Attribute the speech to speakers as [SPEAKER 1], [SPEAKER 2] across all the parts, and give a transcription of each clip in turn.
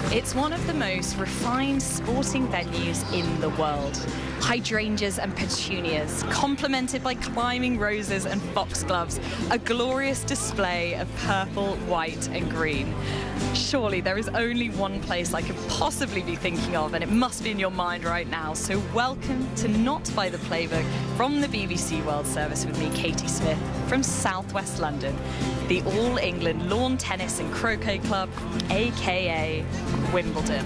[SPEAKER 1] It's one of the most refined sporting venues in the world. Hydrangeas and petunias, complemented by climbing roses and foxgloves, a glorious display of purple, white and green. Surely there is only one place I could possibly be thinking of, and it must be in your mind right now. So welcome to Not by the Playbook from the BBC World Service with me, Katie Smith, from southwest London, the All England Lawn Tennis and Croquet Club, aka Wimbledon.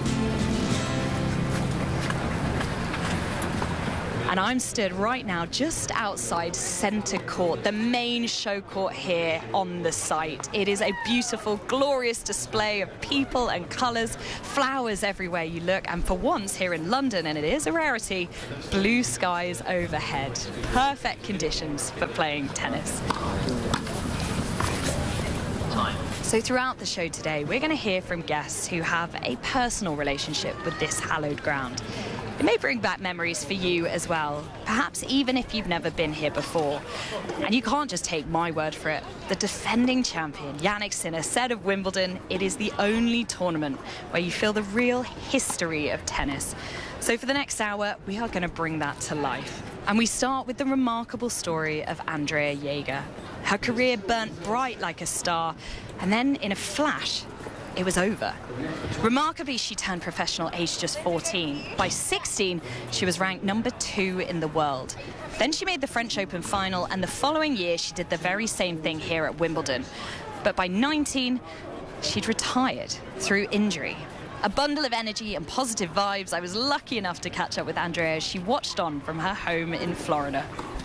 [SPEAKER 1] And I'm stood right now just outside Centre Court, the main show court here on the site. It is a beautiful, glorious display of people and colours, flowers everywhere you look, and for once here in London, and it is a rarity, blue skies overhead. Perfect conditions for playing tennis. So throughout the show today, we're going to hear from guests who have a personal relationship with this hallowed ground. It may bring back memories for you as well, perhaps even if you've never been here before. And you can't just take my word for it. The defending champion, Jannik Sinner, said of Wimbledon, it is the only tournament where you feel the real history of tennis. So for the next hour, we are going to bring that to life. And we start with the remarkable story of Andrea Jaeger. Her career burnt bright like a star, and then in a flash, it was over. Remarkably, she turned professional aged just 14. By 16, she was ranked number 2 in the world. Then she made the French Open final, and the following year, she did the very same thing here at Wimbledon. But by 19, she'd retired through injury. A bundle of energy and positive vibes, I was lucky enough to catch up with Andrea as she watched on from her home in Florida.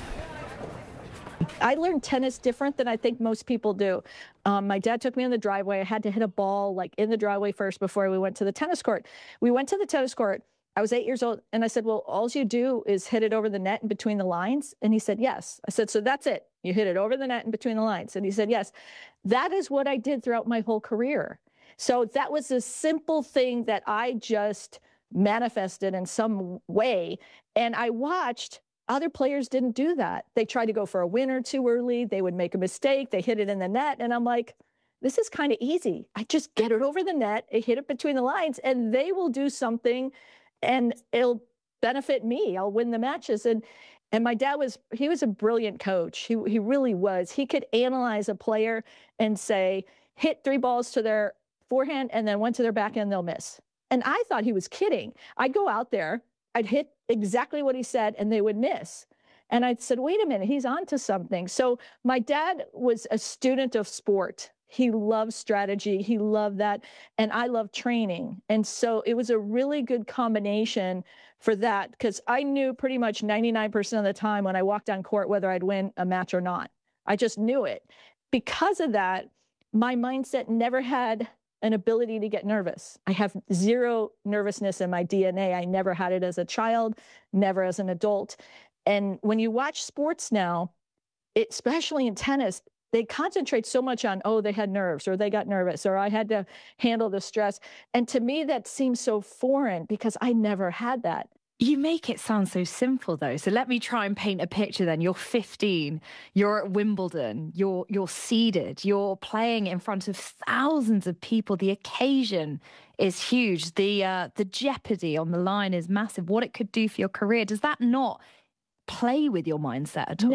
[SPEAKER 2] I learned tennis different than I think most people do. My dad took me in the driveway. I had to hit a ball like in the driveway first before we went to the tennis court. We went to the tennis court. I was 8 years old, and I said, well, all you do is hit it over the net and between the lines? And he said, yes. I said, so that's it. You hit it over the net and between the lines. And he said, yes. That is what I did throughout my whole career. So that was a simple thing that I just manifested in some way. And I watched other players didn't do that. They tried to go for a winner too early. They would make a mistake. They hit it in the net. And I'm like, this is kind of easy. I just get it over the net, I hit it between the lines, and they will do something and it'll benefit me. I'll win the matches. And my dad he was a brilliant coach. He really was. He could analyze a player and say, hit 3 balls to their forehand and then went to their backhand, they'll miss. And I thought he was kidding. I'd go out there, I'd hit exactly what he said, and they would miss. And I said, wait a minute, he's onto something. So my dad was a student of sport. He loved strategy. He loved that. And I love training. And so it was a really good combination for that, because I knew pretty much 99% of the time when I walked on court whether I'd win a match or not. I just knew it. Because of that, my mindset never had an ability to get nervous. I have zero nervousness in my DNA. I never had it as a child, never as an adult. And when you watch sports now, especially in tennis, they concentrate so much on, oh, they had nerves, or they got nervous, or I had to handle the stress. And to me, that seems so foreign because I never had that.
[SPEAKER 1] You make it sound so simple, though. So let me try and paint a picture then. You're 15, you're at Wimbledon, you're seeded, you're playing in front of thousands of people. The occasion is huge. The jeopardy on the line is massive. What it could do for your career. Does that not play with your mindset at all?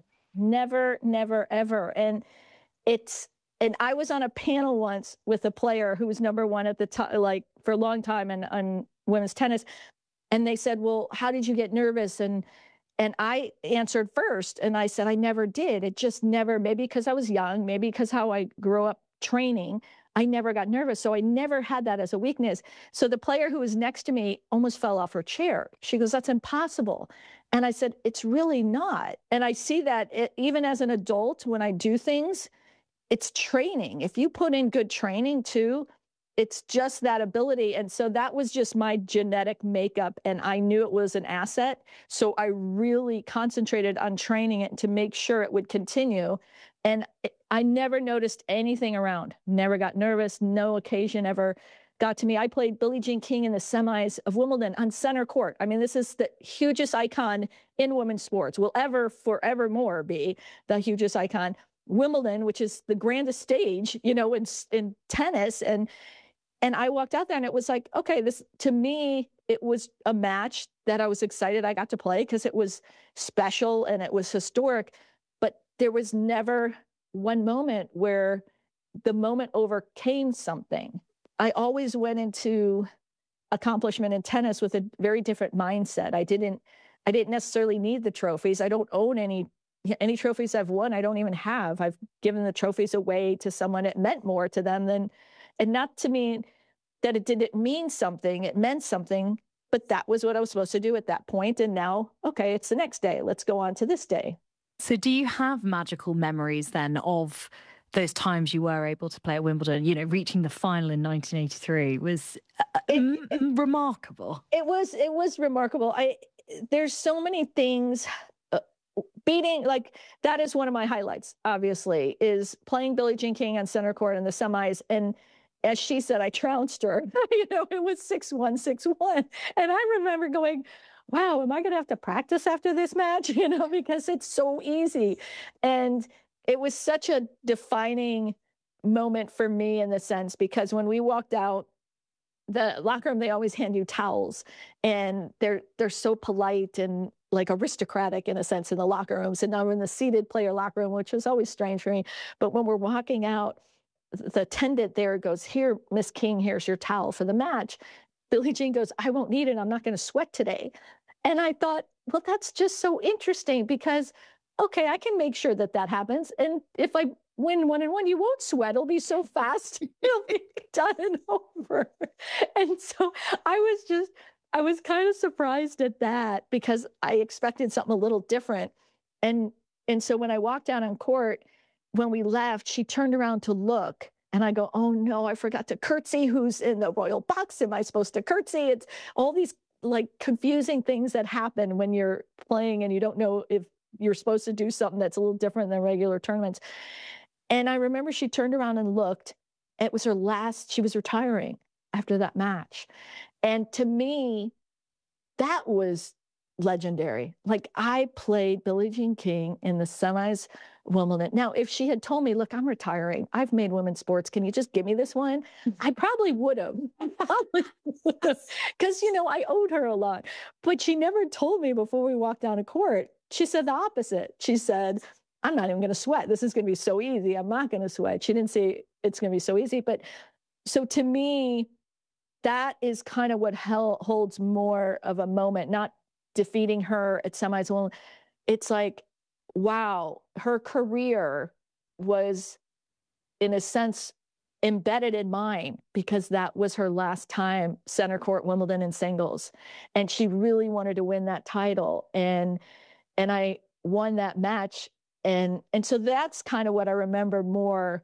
[SPEAKER 2] Never, ever. And I was on a panel once with a player who was number 1 at the time, like for a long time on women's tennis. And they said, well, how did you get nervous? And I answered first. And I said, I never did. It just never, maybe because I was young, maybe because how I grew up training, I never got nervous. So I never had that as a weakness. So the player who was next to me almost fell off her chair. She goes, that's impossible. And I said, it's really not. And I see that even as an adult, when I do things, it's training. If you put in good training too, it's just that ability. And so that was just my genetic makeup. And I knew it was an asset. So I really concentrated on training it to make sure it would continue. And I never noticed anything around, never got nervous, no occasion ever got to me. I played Billie Jean King in the semis of Wimbledon on center court. I mean, this is the hugest icon in women's sports, will ever forevermore be the hugest icon. Wimbledon, which is the grandest stage, in tennis. And And I walked out there and it was like, okay, this, to me, it was a match that I was excited I got to play because it was special and it was historic. But there was never one moment where the moment overcame something. I always went into accomplishment in tennis with a very different mindset. I didn't necessarily need the trophies. I don't own any trophies I've won. I don't even have. I've given the trophies away to someone. It meant more to them than, and not to me that it didn't mean something. It meant something, but that was what I was supposed to do at that point. And now, okay, it's the next day. Let's go on to this day.
[SPEAKER 1] So do you have magical memories then of those times you were able to play at Wimbledon? You know, reaching the final in 1983 was remarkable.
[SPEAKER 2] It was remarkable. There's so many things. Beating, like, that is one of my highlights, obviously, is playing Billie Jean King on center court in the semis. And as she said, I trounced her. You know, it was 6-1, 6-1. And I remember going, wow, am I going to have to practice after this match? You know, because it's so easy. And it was such a defining moment for me in the sense, because when we walked out, the locker room, they always hand you towels, and they're so polite and like aristocratic in a sense in the locker rooms. And now we're in the seated player locker room, which was always strange for me. But when we're walking out, the attendant there goes, here, Miss King, here's your towel for the match. Billie Jean goes, I won't need it. I'm not going to sweat today. And I thought, well, that's just so interesting because, okay, I can make sure that happens. And if I win 1-1, you won't sweat. It'll be so fast. It'll be done and over. And so I was kind of surprised at that because I expected something a little different. And so when I walked out on court, when we left, she turned around to look, and I go, oh no, I forgot to curtsy. Who's in the royal box? Am I supposed to curtsy? It's all these like confusing things that happen when you're playing and you don't know if you're supposed to do something that's a little different than regular tournaments. And I remember she turned around and looked. It was her last, she was retiring after that match. And to me, that was legendary. Like, I played Billie Jean King in the semis Wimbledon. Now, if she had told me, look, I'm retiring, I've made women's sports, can you just give me this one? I probably would have. Because, you know, I owed her a lot. But she never told me before we walked down to court. She said the opposite. She said, I'm not even going to sweat. This is going to be so easy. I'm not going to sweat. She didn't say it's going to be so easy. But so to me, that is kind of what holds more of a moment, not defeating her at semis. Well, it's like, wow, her career was, in a sense, embedded in mine because that was her last time center court Wimbledon in singles. And she really wanted to win that title. And I won that match. And so that's kind of what I remember more.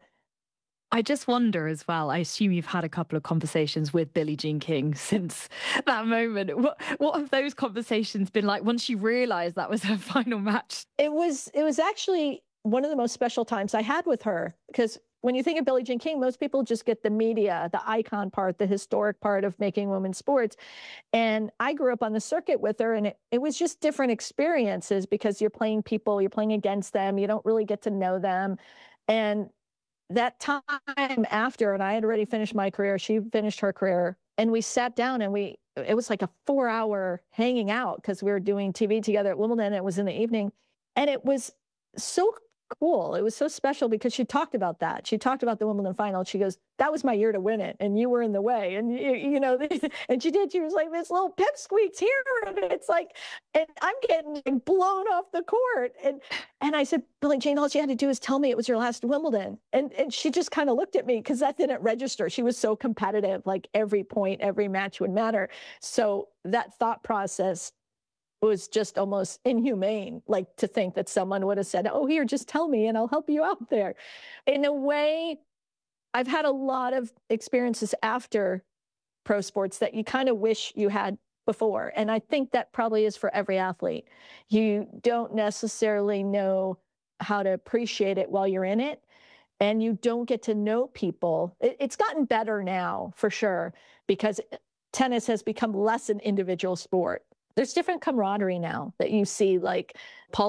[SPEAKER 1] I just wonder as well, I assume you've had a couple of conversations with Billie Jean King since that moment. What have those conversations been like once you realized that was her final match?
[SPEAKER 2] It was actually one of the most special times I had with her, because when you think of Billie Jean King, most people just get the media, the icon part, the historic part of making women's sports. And I grew up on the circuit with her, and it was just different experiences because you're playing people, you're playing against them, you don't really get to know them. And that time after, and I had already finished my career, she finished her career, and we sat down and it was like a 4-hour hanging out because we were doing TV together at Wimbledon. It was in the evening, and it was so cool. It was so special because she talked about that. She talked about the Wimbledon final. She goes, that was my year to win it, and you were in the way. And, you know, and she was like, this little pipsqueaks here. And it's like, and I'm getting blown off the court. And I said, Billie Jean, all you had to do is tell me it was your last Wimbledon. And she just kind of looked at me because that didn't register. She was so competitive, like every point, every match would matter. So that thought process was just almost inhumane, like to think that someone would have said, oh, here, just tell me and I'll help you out there. In a way, I've had a lot of experiences after pro sports that you kind of wish you had before. And I think that probably is for every athlete. You don't necessarily know how to appreciate it while you're in it, and you don't get to know people. It's gotten better now, for sure, because tennis has become less an individual sport. There's different camaraderie now that you see, like Paula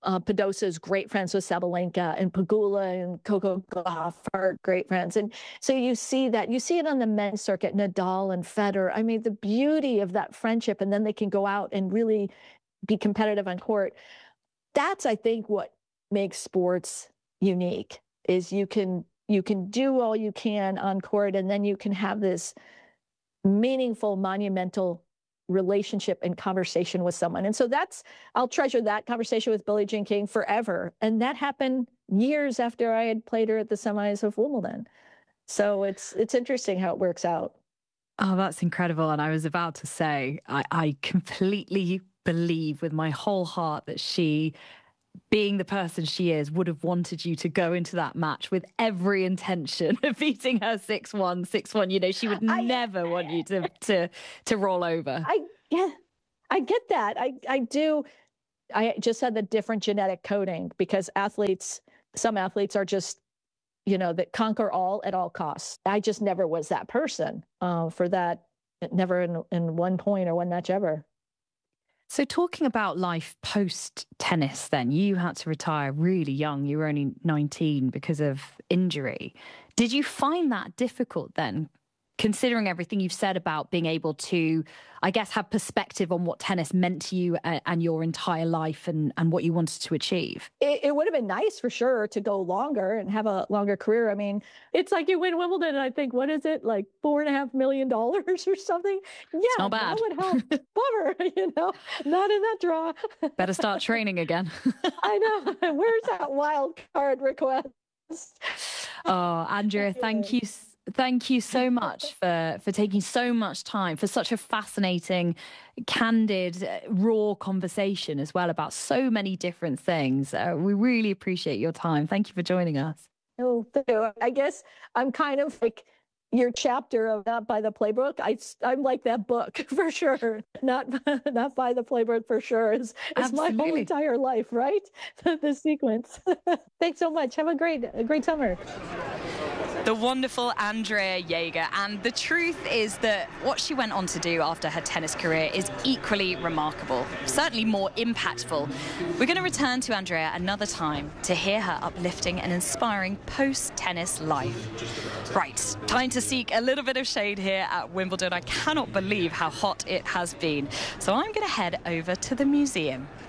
[SPEAKER 2] Podoroska is great friends with Sabalenka, and Pegula and Coco Gauff are great friends. And so you see it on the men's circuit, Nadal and Federer. I mean, the beauty of that friendship, and then they can go out and really be competitive on court. That's, I think, what makes sports unique, is you can do all you can on court, and then you can have this meaningful, monumental relationship and conversation with someone. And so I'll treasure that conversation with Billie Jean King forever. And that happened years after I had played her at the semis of Wimbledon. So it's interesting how it works out.
[SPEAKER 1] Oh, that's incredible. And I was about to say, I completely believe with my whole heart that she, being the person she is, would have wanted you to go into that match with every intention of beating her 6-1, 6-1. You know, she would never want you to roll over.
[SPEAKER 2] I get that. I do. I just had the different genetic coding, because some athletes are just, that conquer all at all costs. I just never was that person for that, never in one point or one match ever.
[SPEAKER 1] So talking about life post-tennis then, you had to retire really young. You were only 19 because of injury. Did you find that difficult then, considering everything you've said about being able to, I guess, have perspective on what tennis meant to you and your entire life and what you wanted to achieve?
[SPEAKER 2] It would have been nice for sure to go longer and have a longer career. I mean, it's like you win Wimbledon and I think, what is it, like $4.5 million or something? Yeah,
[SPEAKER 1] it's not bad.
[SPEAKER 2] That would help. Bummer, not in that draw.
[SPEAKER 1] Better start training again.
[SPEAKER 2] I know. Where's that wild card request?
[SPEAKER 1] Oh, Andrea, thank you so much for taking so much time for such a fascinating, candid, raw conversation as well about so many different things. We really appreciate your time. Thank you for joining us.
[SPEAKER 2] Oh, I guess I'm kind of like your chapter of Not by the Playbook. I'm like that book for sure. Not by the Playbook for sure. It's my whole entire life, right? The sequence. Thanks so much. Have a great summer.
[SPEAKER 1] The wonderful Andrea Jaeger. And the truth is that what she went on to do after her tennis career is equally remarkable, certainly more impactful. We're going to return to Andrea another time to hear her uplifting and inspiring post-tennis life. Right, time to seek a little bit of shade here at Wimbledon. I cannot believe how hot it has been. So I'm going to head over to the museum.